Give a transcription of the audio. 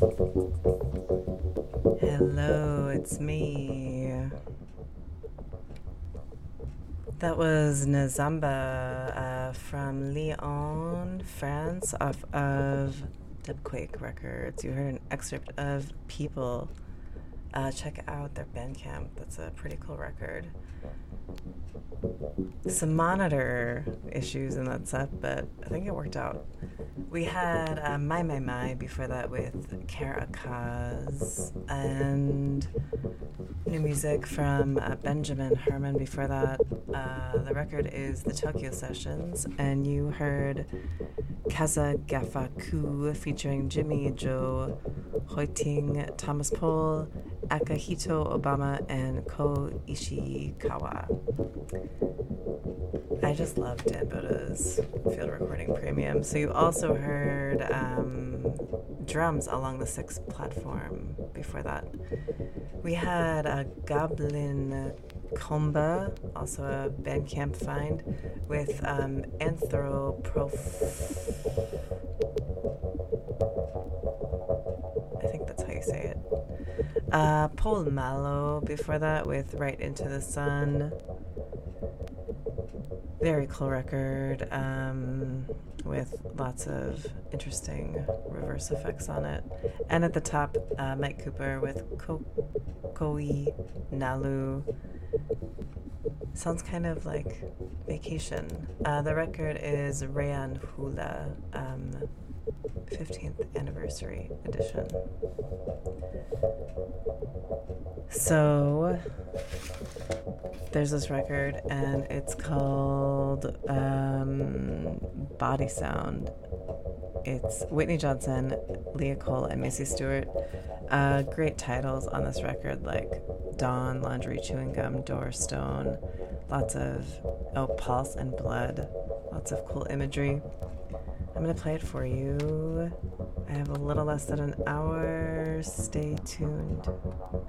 Hello, it's me. That was Nazamba from Lyon, France, off of Dubquake Records. You heard an excerpt of People. Check out their Bandcamp. That's a pretty cool record. Some monitor issues in that set, but I think it worked out. We had My before that with Karakaz, and new music from Benjamin Herman before that. The record is the Tokyo Sessions, and you heard Kaza Gafaku featuring Jimmy Joe Hoiting, Thomas Pohl, Akihito Obama, and Ko Ishikawa. I just love Dan Buddha's field recording premium. So you also heard drums along the Sixth Platform before that. We had a Goblin Comba, also a Bandcamp find, with I think that's how you say it. Paul Mallow before that with Right Into the Sun. Very cool record with lots of interesting reverse effects on it. And at the top, Mike Cooper with Koi Nalu. Sounds kind of like vacation. The record is Rayan Hula, 15th anniversary edition. So there's this record, and it's called Body Sound. It's Whitney Johnson, Leah Cole, and Macy Stewart. Great titles on this record, like Dawn, Laundry, Chewing Gum, Doorstone. Lots of, Pulse and Blood. Lots of cool imagery. I'm going to play it for you. I have a little less than an hour. Stay tuned.